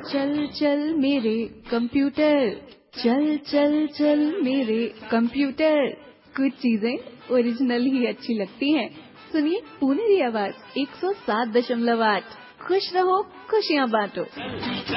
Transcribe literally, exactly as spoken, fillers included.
चल चल मेरे कंप्यूटर, चल चल चल मेरे कंप्यूटर। कुछ चीजें ओरिजिनल ही अच्छी लगती हैं। सुनिए पुनेरी आवाज एक सौ सात दशमलव आठ। खुश रहो, खुशियाँ बांटो।